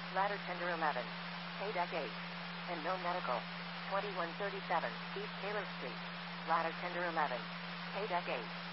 Ladder Tender 11. Paydeck 8. And No Medical. 2137 East Taylor Street. Ladder Tender 11. Paydeck 8.